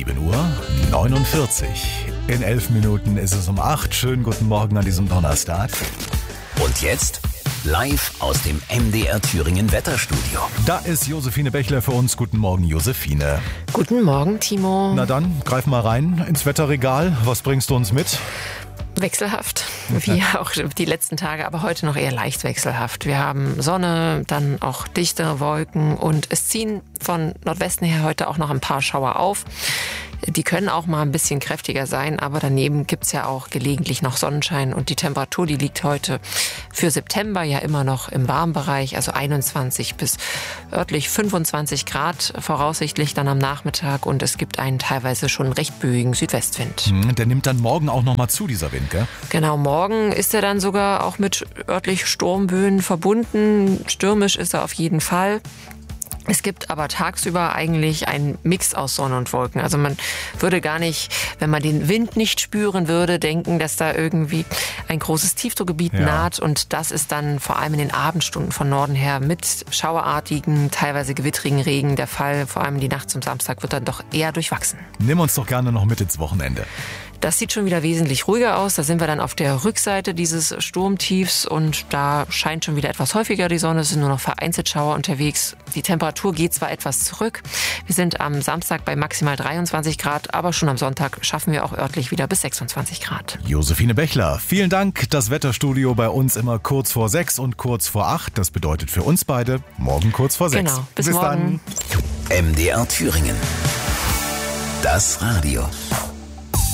7:49 Uhr. In 11 Minuten ist es um 8. Schönen guten Morgen an diesem Donnerstag. Und jetzt live aus dem MDR Thüringen Wetterstudio. Da ist Josephine Bechler für uns. Guten Morgen, Josephine. Guten Morgen, Timo. Na dann, greif mal rein ins Wetterregal. Was bringst du uns mit? Wechselhaft, wie auch die letzten Tage, aber heute noch eher leicht wechselhaft. Wir haben Sonne, dann auch dichtere Wolken und es ziehen von Nordwesten her heute auch noch ein paar Schauer auf. Die können auch mal ein bisschen kräftiger sein, aber daneben gibt's ja auch gelegentlich noch Sonnenschein und die Temperatur, die liegt heute für September ja immer noch im warmen Bereich, also 21 bis örtlich 25 Grad voraussichtlich dann am Nachmittag und es gibt einen teilweise schon recht böigen Südwestwind. Der nimmt dann morgen auch noch mal zu, dieser Wind, gell? Genau, morgen ist er dann sogar auch mit örtlich Sturmböen verbunden. Stürmisch ist er auf jeden Fall. Es gibt aber tagsüber eigentlich einen Mix aus Sonne und Wolken. Also man würde gar nicht, wenn man den Wind nicht spüren würde, denken, dass da irgendwie ein großes Tiefdruckgebiet naht. Und das ist dann vor allem in den Abendstunden von Norden her mit schauerartigen, teilweise gewittrigen Regen der Fall. Vor allem die Nacht zum Samstag wird dann doch eher durchwachsen. Nimm uns doch gerne noch mit ins Wochenende. Das sieht schon wieder wesentlich ruhiger aus. Da sind wir dann auf der Rückseite dieses Sturmtiefs und da scheint schon wieder etwas häufiger die Sonne. Es sind nur noch vereinzelt Schauer unterwegs. Die Temperatur geht zwar etwas zurück. Wir sind am Samstag bei maximal 23 Grad, aber schon am Sonntag schaffen wir auch örtlich wieder bis 26 Grad. Josephine Bechler, vielen Dank. Das Wetterstudio bei uns immer kurz vor 6 und kurz vor 8. Das bedeutet für uns beide morgen kurz vor 6. Genau, bis morgen. Dann. MDR Thüringen. Das Radio.